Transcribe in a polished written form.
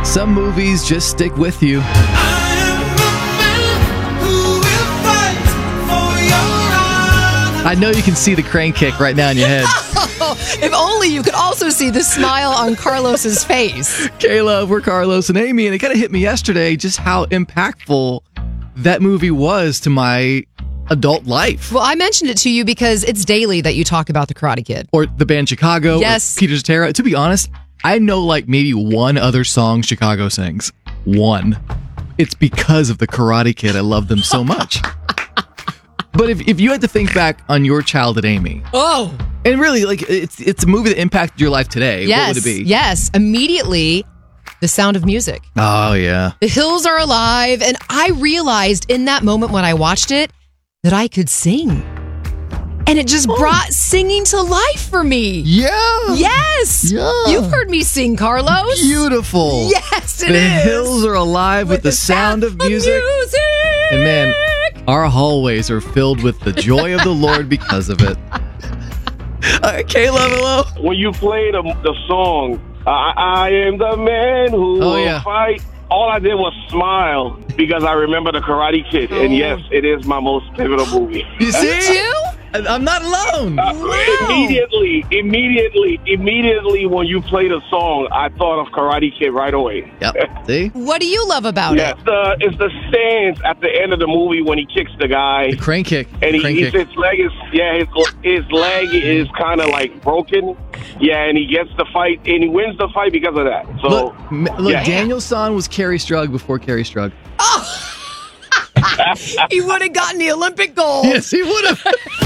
Some movies just stick with you. I know you can see the crane kick right now in your head. If only you could also see the smile on Carlos's face. Kayla, we're Carlos and Amy, and it kind of hit me yesterday just how impactful that movie was to my adult life. Well, I mentioned it to you because it's daily that you talk about the Karate Kid. Or the band Chicago. Yes. Or Peter Cetera. To be honest, I know like maybe one other song Chicago sings. One. It's because of the Karate Kid. I love them so much. But if you had to think back on your childhood, Amy. Oh. And really, like, it's a movie that impacted your life today. Yes. What would it be? Yes. Immediately, The Sound of Music. Oh, yeah. The hills are alive. And I realized in that moment when I watched it that I could sing. And it just brought singing to life for me. Yeah. Yes. Yeah. You've heard me sing, Carlos. Beautiful. Yes, it the is. hills are alive with the sound of music. And man, our hallways are filled with the joy of the Lord because of it. Kayla, hello. When you play the song, I am the man who will fight, all I did was smile because I remember the Karate Kid. And yes, it is my most pivotal movie. You see? Me too? I'm not alone. Immediately when you played the song, I thought of Karate Kid right away. Yep. See? What do you love about it? It's the stance at the end of the movie when he kicks the guy. The crane kick. And his leg is his leg is kind of like broken. Yeah, and he gets the fight and he wins the fight because of that. So look, Daniel-san was Kerry Strug before Kerry Strug. He would have gotten the Olympic gold. Yes, he would have.